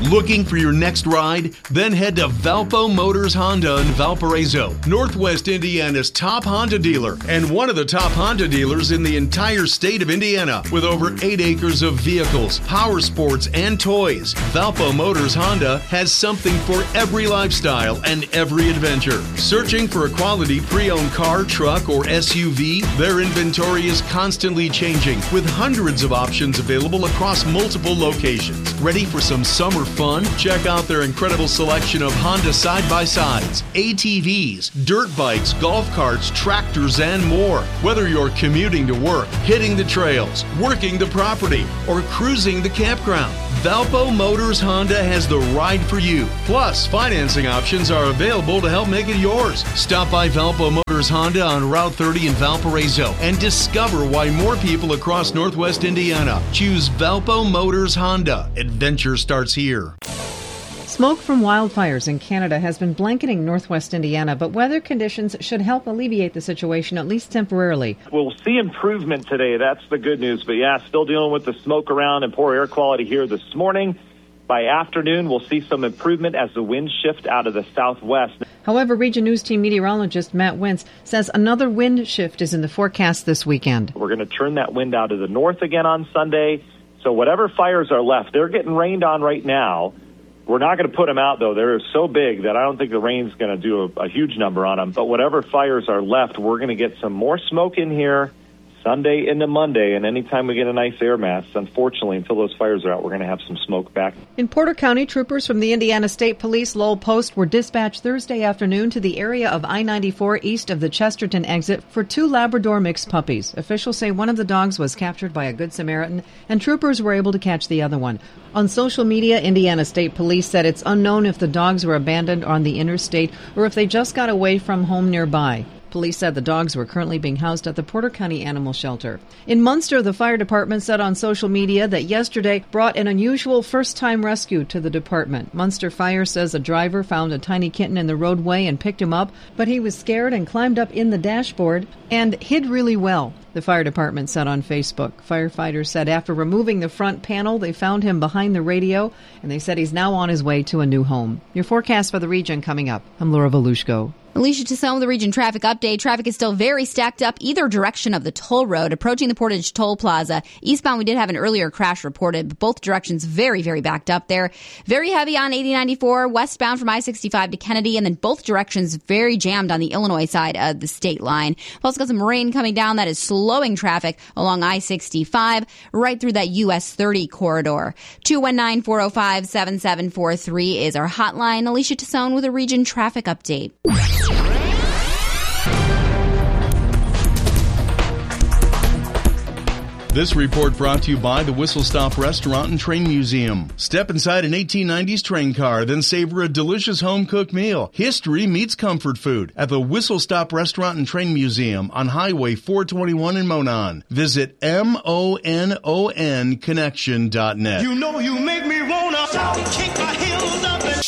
Looking for your next ride? Then head to Valpo Motors Honda in Valparaiso, Northwest Indiana's top Honda dealer and one of the top Honda dealers in the entire state of Indiana. With over 8 acres of vehicles, power sports, and toys, Valpo Motors Honda has something for every lifestyle and every adventure. Searching for a quality pre-owned car, truck, or SUV? Their inventory is constantly changing with hundreds of options available across multiple locations. Ready for some summer fun? Check out their incredible selection of Honda side-by-sides, ATVs, dirt bikes, golf carts, tractors, and more. Whether you're commuting to work, hitting the trails, working the property, or cruising the campground, Valpo Motors Honda has the ride for you. Plus, financing options are available to help make it yours. Stop by Valpo Motors Honda on Route 30 in Valparaiso and discover why more people across Northwest Indiana choose Valpo Motors Honda. Adventure starts here. Smoke from wildfires in Canada has been blanketing Northwest Indiana, but weather conditions should help alleviate the situation, at least temporarily. We'll see improvement today. That's the good news. But, yeah, still dealing with the smoke around and poor air quality here this morning. By afternoon, we'll see some improvement as the winds shift out of the southwest. However, Region News Team meteorologist Matt Wentz says another wind shift is in the forecast this weekend. We're going to turn that wind out of the north again on Sunday. So whatever fires are left, they're getting rained on right now. We're not going to put them out, though. They're so big that I don't think the rain's going to do a huge number on them. But whatever fires are left, we're going to get some more smoke in here Sunday into Monday. And anytime we get a nice air mass, unfortunately, until those fires are out, we're going to have some smoke back. In Porter County, troopers from the Indiana State Police Lowell Post were dispatched Thursday afternoon to the area of I-94 east of the Chesterton exit for 2 Labrador mixed puppies. Officials say one of the dogs was captured by a Good Samaritan, and troopers were able to catch the other one. On social media, Indiana State Police said it's unknown if the dogs were abandoned on the interstate or if they just got away from home nearby. Police said the dogs were currently being housed at the Porter County Animal Shelter. In Munster, the fire department said on social media that yesterday brought an unusual first-time rescue to the department. Munster Fire says a driver found a tiny kitten in the roadway and picked him up, but he was scared and climbed up in the dashboard and hid really well, the fire department said on Facebook. Firefighters said after removing the front panel, they found him behind the radio, and they said he's now on his way to a new home. Your forecast for the region coming up. I'm Laura Volushko. Alicia Tassone with the Region Traffic Update. Traffic is still very stacked up either direction of the toll road. Approaching the Portage Toll Plaza. Eastbound, we did have an earlier crash reported, but both directions very, very backed up there. Very heavy on 8094 westbound from I-65 to Kennedy, and then both directions very jammed on the Illinois side of the state line. We've also got some rain coming down that is slowing traffic along I-65 right through that US 30 corridor. 219-405-7743 is our hotline. Alicia Tassone with a Region Traffic Update. This report brought to you by the Whistle Stop Restaurant and Train Museum. Step inside an 1890s train car, then savor a delicious home-cooked meal. History meets comfort food at the Whistle Stop Restaurant and Train Museum on Highway 421 in Monon. Visit MONONconnection.net. You know you make me wanna kick my heels up and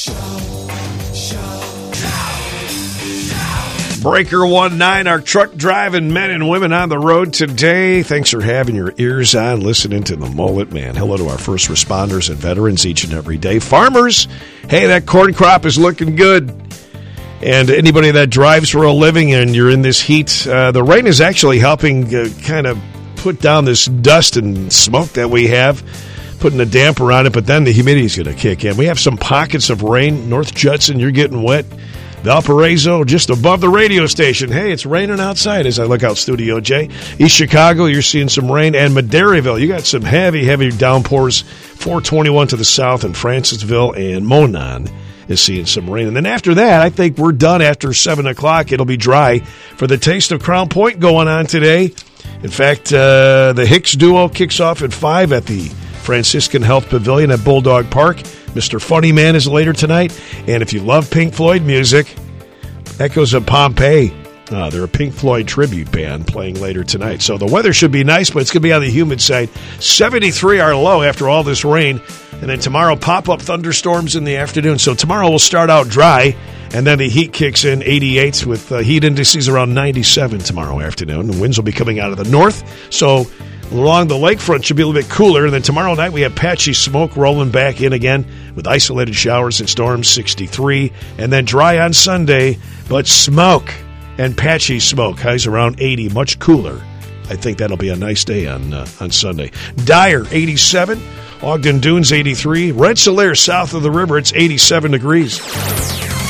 Breaker 19, our truck driving men and women on the road today. Thanks for having your ears on, listening to the Mullet Man. Hello to our first responders and veterans each and every day. Farmers, hey, that corn crop is looking good. And anybody that drives for a living and you're in this heat, the rain is actually helping kind of put down this dust and smoke that we have, putting a damper on it, but then the humidity is going to kick in. We have some pockets of rain. North Judson, you're getting wet. Valparaiso, just above the radio station. Hey, it's raining outside as I look out Studio J. East Chicago, you're seeing some rain. And Madeiraville, you got some heavy downpours. 421 to the south, and Francisville and Monon is seeing some rain. And then after that, I think we're done after 7 o'clock. It'll be dry for the Taste of Crown Point going on today. In fact, the Hicks duo kicks off at 5 at the Franciscan Health Pavilion at Bulldog Park. Mr. Funny Man is later tonight. And if you love Pink Floyd music, Echoes of Pompeii. They're a Pink Floyd tribute band playing later tonight. So the weather should be nice, but it's going to be on the humid side. 73 are low after all this rain. And then tomorrow, pop-up thunderstorms in the afternoon. So tomorrow will start out dry, and then the heat kicks in, 88 with heat indices around 97 tomorrow afternoon. The winds will be coming out of the north. So Along the lakefront should be a little bit cooler. And then tomorrow night we have patchy smoke rolling back in again with isolated showers and storms, 63. And then dry on Sunday, but smoke and patchy smoke. Highs around 80, much cooler. I think that'll be a nice day on Sunday. Dyer, 87. Ogden Dunes, 83. Rensselaer, south of the river, it's 87 degrees.